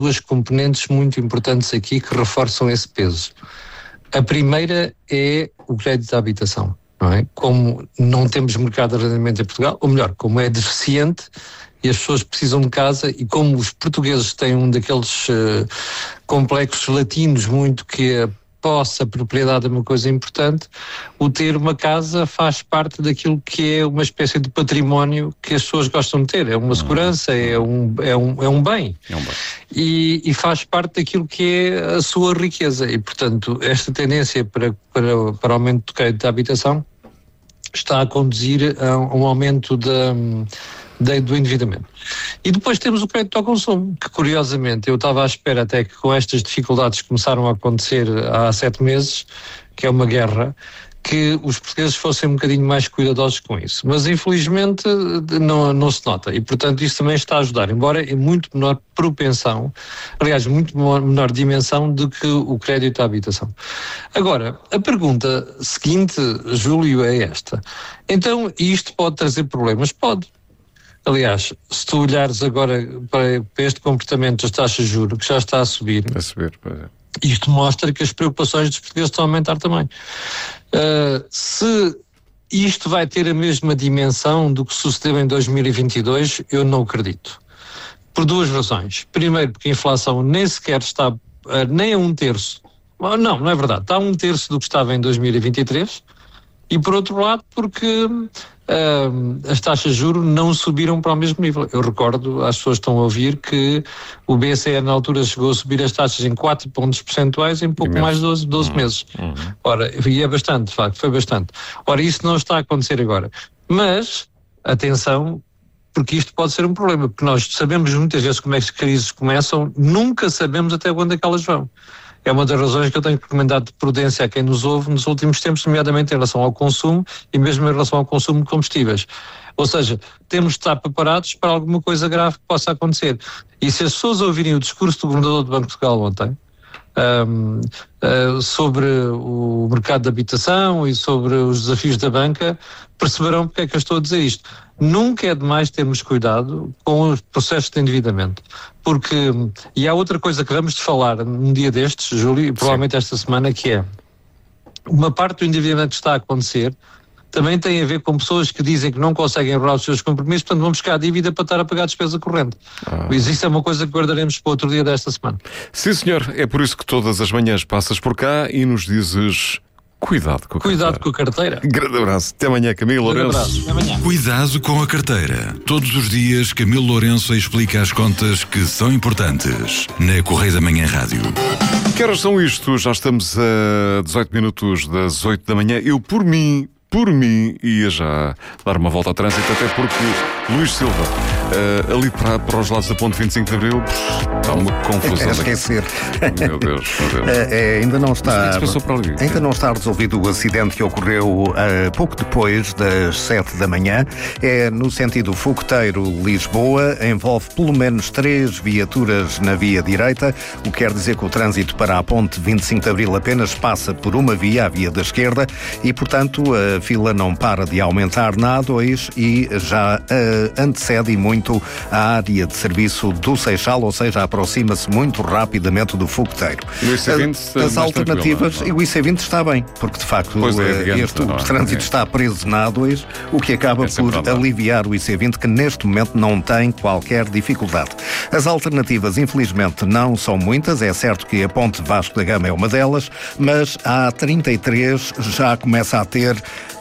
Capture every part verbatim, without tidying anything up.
duas componentes muito importantes aqui que reforçam esse peso. A primeira é o crédito à habitação, não é? Como não temos mercado de arrendamento em Portugal, ou melhor, como é deficiente e as pessoas precisam de casa, e como os portugueses têm um daqueles uh, complexos latinos muito que a posse, a propriedade é uma coisa importante, o ter uma casa faz parte daquilo que é uma espécie de património que as pessoas gostam de ter, é uma segurança, é um, é um, é um bem, é um bem. E, e faz parte daquilo que é a sua riqueza, e portanto esta tendência para, para, para aumento do crédito da habitação está a conduzir a um aumento da do endividamento. E depois temos o crédito ao consumo, que curiosamente eu estava à espera até que com estas dificuldades que começaram a acontecer há sete meses, que é uma guerra, que os portugueses fossem um bocadinho mais cuidadosos com isso. Mas infelizmente não, não se nota, e portanto isso também está a ajudar, embora em muito menor propensão, aliás, muito menor dimensão do que o crédito à habitação. Agora, a pergunta seguinte, Júlio, é esta. Então, isto pode trazer problemas? Pode. Aliás, se tu olhares agora para, para este comportamento das taxas de juros, que já está a subir, a subir, pois é. Isto mostra que as preocupações dos portugueses estão a aumentar também. Uh, se isto vai ter a mesma dimensão do que sucedeu em dois mil e vinte e dois, eu não acredito. Por duas razões. Primeiro, porque a inflação nem sequer está uh, nem a um terço. Não, não é verdade. Está a um terço do que estava em dois mil e vinte e três. E por outro lado, porque uh, as taxas de juros não subiram para o mesmo nível. Eu recordo, as pessoas estão a ouvir, que o B C E na altura chegou a subir as taxas em quatro pontos percentuais em pouco mais de doze, doze uhum. meses. Uhum. Ora, e é bastante, de facto, foi bastante. Ora, isso não está a acontecer agora. Mas, atenção, porque isto pode ser um problema, porque nós sabemos muitas vezes como é que as crises começam, nunca sabemos até onde é que elas vão. É uma das razões que eu tenho recomendado de prudência a quem nos ouve nos últimos tempos, nomeadamente em relação ao consumo e mesmo em relação ao consumo de combustíveis. Ou seja, temos de estar preparados para alguma coisa grave que possa acontecer. E se as pessoas ouvirem o discurso do Governador do Banco de Portugal ontem, Um, uh, sobre o mercado de habitação e sobre os desafios da banca, perceberão porque é que eu estou a dizer isto. Nunca é demais termos cuidado com os processos de endividamento, porque, e há outra coisa que vamos falar num dia destes, Júlio, e provavelmente esta semana, que é uma parte do endividamento que está a acontecer também tem a ver com pessoas que dizem que não conseguem honrar os seus compromissos, portanto vão buscar a dívida para estar a pagar a despesa corrente. Ah. Mas isso é uma coisa que guardaremos para outro dia desta semana. Sim, senhor. É por isso que todas as manhãs passas por cá e nos dizes cuidado com a cuidado carteira. Cuidado com a carteira. Grande abraço. Até amanhã, Camilo Lourenço. Abraço. Até amanhã. Cuidado com a carteira. Todos os dias, Camilo Lourenço explica as contas que são importantes na Correio da Manhã Rádio. Que horas são isto? Já estamos a dezoito minutos das oito da manhã. Eu, por mim... Por mim, ia já dar uma volta ao trânsito, até porque Luís Silva, uh, ali para, para os lados da Ponte vinte e cinco de Abril, está uma confusão. É esquecer. Meu Deus, meu Deus. É, é, ainda não está, ali, ainda não está resolvido o acidente que ocorreu uh, pouco depois das sete da manhã. É no sentido Fogoteiro-Lisboa, envolve pelo menos três viaturas na via direita, o que quer dizer que o trânsito para a Ponte vinte e cinco de Abril apenas passa por uma via, a via da esquerda, e portanto a A fila não para de aumentar na A dois e já uh, antecede muito a área de serviço do Seixal, ou seja, aproxima-se muito rapidamente do Fogoteiro. O I C vinte As alternativas, e o I C vinte está bem, porque de facto é, digamos, este não, o trânsito é. está preso na A dois, o que acaba é por aliviar o I C vinte, que neste momento não tem qualquer dificuldade. As alternativas, infelizmente, não são muitas. É certo que a Ponte Vasco da Gama é uma delas, mas a A trinta e três já começa a ter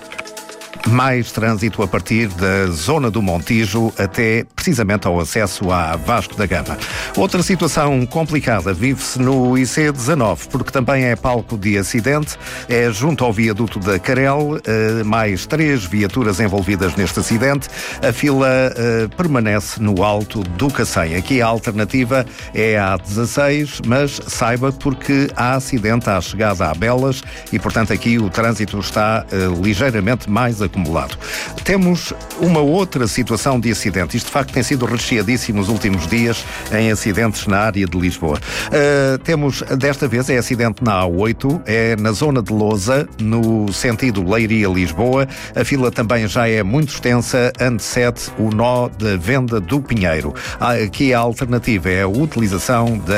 mais trânsito a partir da zona do Montijo até precisamente ao acesso à Vasco da Gama. Outra situação complicada vive-se no I C dezanove, porque também é palco de acidente, é junto ao viaduto da Carel, mais três viaturas envolvidas neste acidente. A fila uh, permanece no alto do Cacém. Aqui a alternativa é a A dezasseis, mas saiba porque há acidente à chegada a Belas e, portanto, aqui o trânsito está uh, ligeiramente mais acumulado. acumulado. Temos uma outra situação de acidente. Isto de facto tem sido recheadíssimo nos últimos dias em acidentes na área de Lisboa. Uh, temos desta vez é acidente na A oito, é na zona de Lousa, no sentido Leiria-Lisboa. A fila também já é muito extensa, antecede o nó da Venda do Pinheiro. Aqui a alternativa é a utilização da